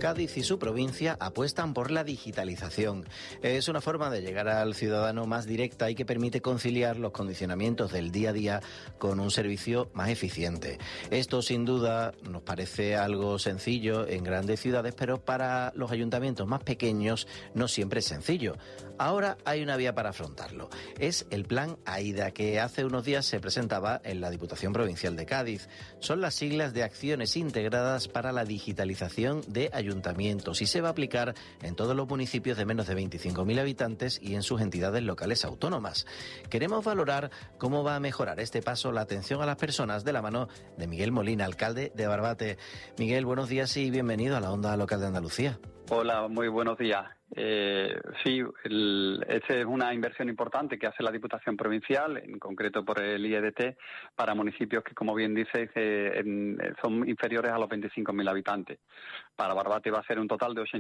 Cádiz y su provincia apuestan por la digitalización. Es una forma de llegar al ciudadano más directa y que permite conciliar los condicionamientos del día a día con un servicio más eficiente. Esto, sin duda, nos parece algo sencillo en grandes ciudades, pero para los ayuntamientos más pequeños no siempre es sencillo. Ahora hay una vía para afrontarlo. Es el Plan AIDA, que hace unos días se presentaba en la Diputación Provincial de Cádiz. Son las siglas de Acciones Integradas para la Digitalización de Ayuntamientos y se va a aplicar en todos los municipios de menos de 25.000 habitantes y en sus entidades locales autónomas. Queremos valorar cómo va a mejorar este paso la atención a las personas de la mano de Miguel Molina, alcalde de Barbate. Miguel, buenos días y bienvenido a la Onda Local de Andalucía. Hola, muy buenos días. Esta es una inversión importante que hace la Diputación Provincial, en concreto por el IEDT, para municipios que, como bien dices, son inferiores a los 25.000 habitantes. Para Barbate va a ser un total de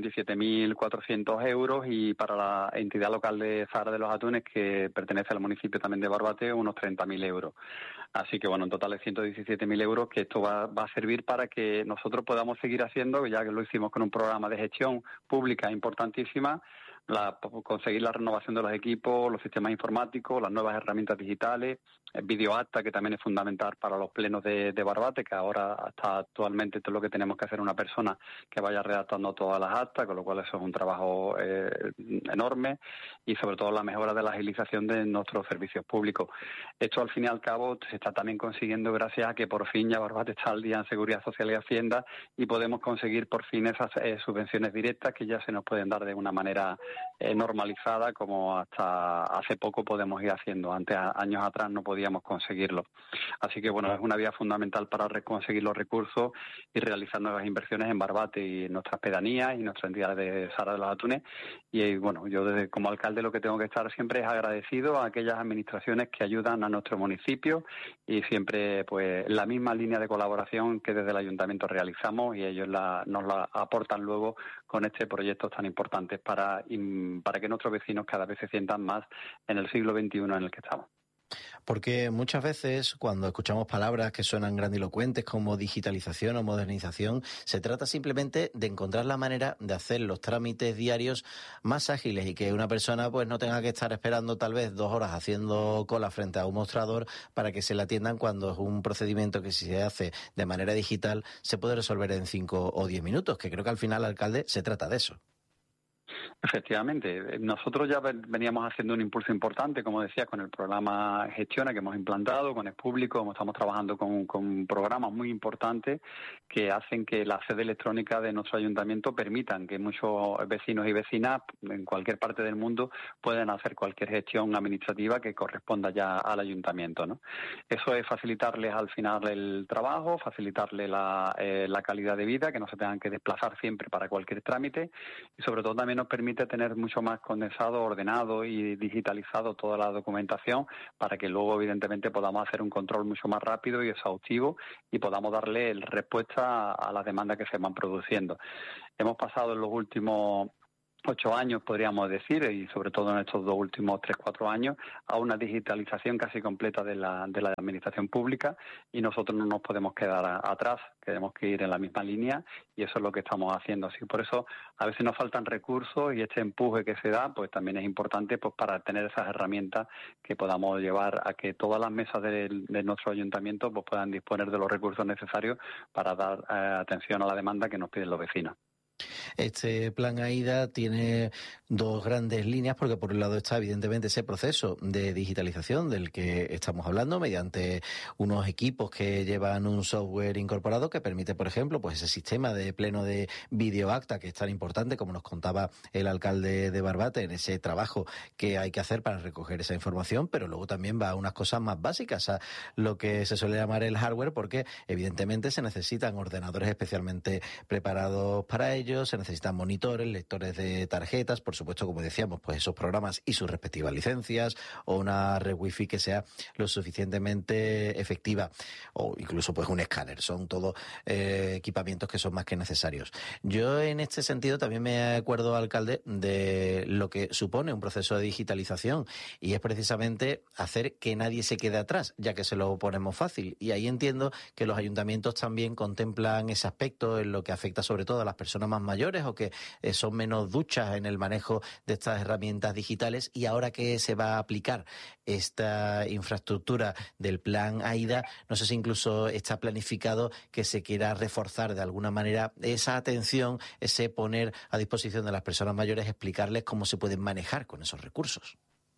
87.400 euros y para la entidad local de Zahara de los Atunes, que pertenece al municipio también de Barbate, unos 30.000 euros. Así que, bueno, en total es 117.000 euros, que esto va a servir para que nosotros podamos seguir haciendo, ya que lo hicimos con un programa de gestión pública importantísima, conseguir la renovación de los equipos, los sistemas informáticos, las nuevas herramientas digitales, el videoacta, que también es fundamental para los plenos de Barbate, que ahora hasta actualmente todo lo que tenemos que hacer una persona que vaya redactando todas las actas, con lo cual eso es un trabajo enorme, y sobre todo la mejora de la agilización de nuestros servicios públicos. Esto, al fin y al cabo, se está también consiguiendo gracias a que por fin ya Barbate está al día en Seguridad Social y Hacienda y podemos conseguir por fin esas subvenciones directas que ya se nos pueden dar de una manera normalizada, como hasta hace poco podemos ir haciendo. Antes, años atrás, no podíamos conseguirlo. Así que, bueno, es una vía fundamental para conseguir los recursos y realizar nuevas inversiones en Barbate y en nuestras pedanías y nuestras entidades de Zahara de los Atunes. Y, bueno, yo como alcalde lo que tengo que estar siempre es agradecido a aquellas administraciones que ayudan a nuestro municipio y siempre, pues, la misma línea de colaboración que desde el ayuntamiento realizamos, y ellos nos la aportan luego con este proyecto tan importante para que nuestros vecinos cada vez se sientan más en el siglo XXI en el que estamos. Porque muchas veces cuando escuchamos palabras que suenan grandilocuentes como digitalización o modernización, se trata simplemente de encontrar la manera de hacer los trámites diarios más ágiles y que una persona pues no tenga que estar esperando tal vez 2 horas haciendo cola frente a un mostrador para que se le atiendan, cuando es un procedimiento que, si se hace de manera digital, se puede resolver en 5 o 10 minutos, que creo que al final, alcalde, se trata de eso. Efectivamente, nosotros ya veníamos haciendo un impulso importante, como decía, con el programa Gestiona que hemos implantado con el público. Estamos trabajando con programas muy importantes que hacen que la sede electrónica de nuestro ayuntamiento permitan que muchos vecinos y vecinas en cualquier parte del mundo puedan hacer cualquier gestión administrativa que corresponda ya al ayuntamiento, ¿no? Eso es facilitarles al final el trabajo, facilitarles la calidad de vida, que no se tengan que desplazar siempre para cualquier trámite, y sobre todo también nos permite tener mucho más condensado, ordenado y digitalizado toda la documentación, para que luego, evidentemente, podamos hacer un control mucho más rápido y exhaustivo y podamos darle respuesta a las demandas que se van produciendo. Hemos pasado en los últimos 8 años, podríamos decir, y sobre todo en estos 2 últimos 3-4 años, a una digitalización casi completa de la administración pública, y nosotros no nos podemos quedar atrás, tenemos que ir en la misma línea, y eso es lo que estamos haciendo. Así que por eso a veces nos faltan recursos, y este empuje que se da pues también es importante, pues para tener esas herramientas que podamos llevar a que todas las mesas de nuestro ayuntamiento pues puedan disponer de los recursos necesarios para dar atención a la demanda que nos piden los vecinos. Este plan AIDA tiene 2 grandes líneas, porque por un lado está evidentemente ese proceso de digitalización del que estamos hablando, mediante unos equipos que llevan un software incorporado que permite, por ejemplo, pues ese sistema de pleno de videoacta, que es tan importante, como nos contaba el alcalde de Barbate, en ese trabajo que hay que hacer para recoger esa información. Pero luego también va a unas cosas más básicas, a lo que se suele llamar el hardware, porque evidentemente se necesitan ordenadores especialmente preparados para ello, se necesitan monitores, lectores de tarjetas, por supuesto, como decíamos, pues esos programas y sus respectivas licencias, o una red wifi que sea lo suficientemente efectiva, o incluso pues un escáner. Son todos equipamientos que son más que necesarios. Yo en este sentido también me acuerdo, alcalde, de lo que supone un proceso de digitalización, y es precisamente hacer que nadie se quede atrás, ya que se lo ponemos fácil. Y ahí entiendo que los ayuntamientos también contemplan ese aspecto en lo que afecta sobre todo a las personas más mayores, mayores o que son menos duchas en el manejo de estas herramientas digitales, y ahora que se va a aplicar esta infraestructura del plan AIDA, no sé si incluso está planificado que se quiera reforzar de alguna manera esa atención, ese poner a disposición de las personas mayores, explicarles cómo se pueden manejar con esos recursos.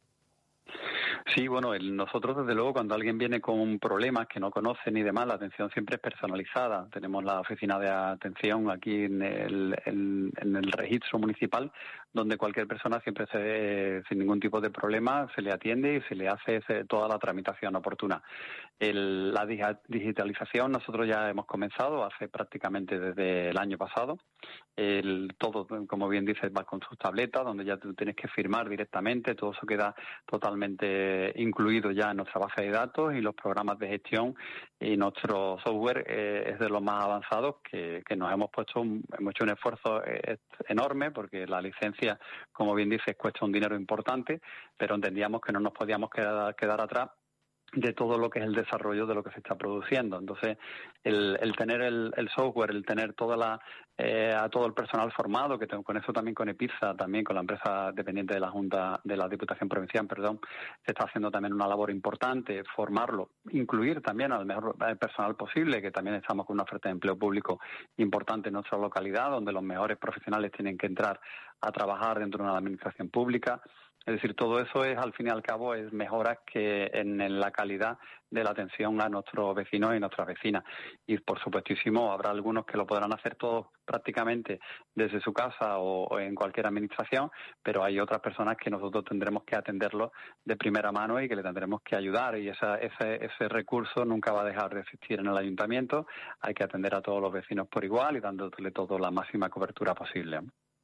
Sí, bueno, nosotros desde luego cuando alguien viene con problemas que no conocen y demás, la atención siempre es personalizada. Tenemos la oficina de atención aquí en el registro municipal, donde cualquier persona siempre sin ningún tipo de problema se le atiende y se le hace toda la tramitación oportuna. La digitalización nosotros ya hemos comenzado hace prácticamente desde el año pasado. Todo, como bien dices, va con sus tabletas, donde ya tú tienes que firmar directamente, todo eso queda totalmente incluido ya en nuestra base de datos y los programas de gestión, y nuestro software es de los más avanzados que nos hemos hecho un esfuerzo enorme, porque la licencia, como bien dices, cuesta un dinero importante, pero entendíamos que no nos podíamos quedar atrás de todo lo que es el desarrollo de lo que se está produciendo. Entonces, el tener el software, el tener a todo el personal formado, que con eso también con EPIZA, también con la empresa dependiente de la Junta de la Diputación Provincial, se está haciendo también una labor importante, formarlo, incluir también al mejor personal posible, que también estamos con una oferta de empleo público importante en nuestra localidad, donde los mejores profesionales tienen que entrar a trabajar dentro de una administración pública. Es decir, todo eso es, al fin y al cabo, es mejoras que en la calidad de la atención a nuestros vecinos y nuestras vecinas. Y, por supuestísimo, habrá algunos que lo podrán hacer todos prácticamente desde su casa o en cualquier administración, pero hay otras personas que nosotros tendremos que atenderlos de primera mano y que le tendremos que ayudar. Y ese recurso nunca va a dejar de existir en el ayuntamiento. Hay que atender a todos los vecinos por igual y dándole todo la máxima cobertura posible.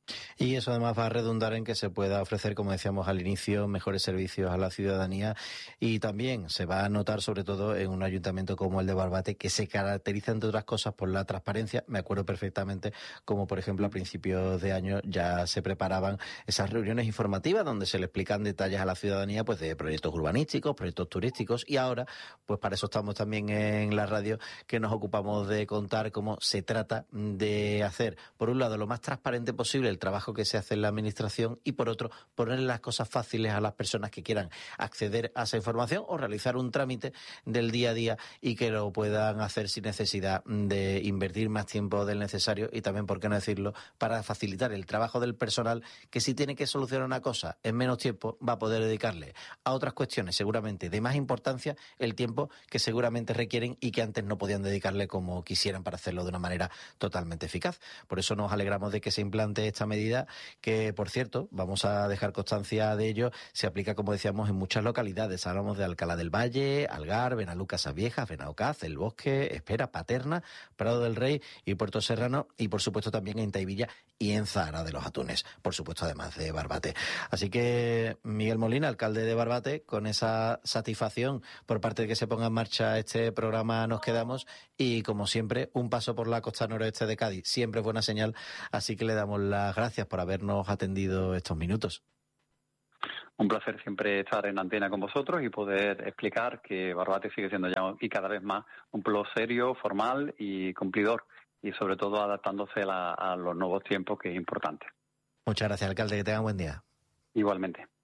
Y eso además va a redundar en que se pueda ofrecer, como decíamos al inicio, mejores servicios a la ciudadanía, y también se va a notar sobre todo en un ayuntamiento como el de Barbate, que se caracteriza entre otras cosas por la transparencia. Me acuerdo perfectamente como por ejemplo a principios de año ya se preparaban esas reuniones informativas donde se le explican detalles a la ciudadanía pues de proyectos urbanísticos, proyectos turísticos, y ahora pues para eso estamos también en la radio, que nos ocupamos de contar cómo se trata de hacer, por un lado, lo más transparente posible el trabajo que se hace en la administración, y por otro, poner las cosas fáciles a las personas que quieran acceder a esa información o realizar un trámite del día a día, y que lo puedan hacer sin necesidad de invertir más tiempo del necesario, y también, por qué no decirlo, para facilitar el trabajo del personal, que si tiene que solucionar una cosa en menos tiempo, va a poder dedicarle a otras cuestiones seguramente de más importancia el tiempo que seguramente requieren y que antes no podían dedicarle como quisieran para hacerlo de una manera totalmente eficaz. Por eso nos alegramos de que se implante esta medida, que, por cierto, vamos a dejar constancia de ello, se aplica, como decíamos, en muchas localidades. Hablamos de Alcalá del Valle, Algar, Benalucas Viejas, Benaocaz, El Bosque, Espera, Paterna, Prado del Rey y Puerto Serrano, y por supuesto también en Tahivilla y en Zahara de los Atunes, por supuesto, además de Barbate. Así que Miguel Molina, alcalde de Barbate, con esa satisfacción por parte de que se ponga en marcha este programa nos quedamos, y como siempre, un paso por la costa noroeste de Cádiz siempre es buena señal, así que le damos las gracias por habernos atendido estos minutos. Un placer siempre estar en antena con vosotros y poder explicar que Barbate sigue siendo ya y cada vez más un pueblo serio, formal y cumplidor, y sobre todo adaptándose a los nuevos tiempos, que es importante. Muchas gracias, alcalde, que tenga buen día. Igualmente.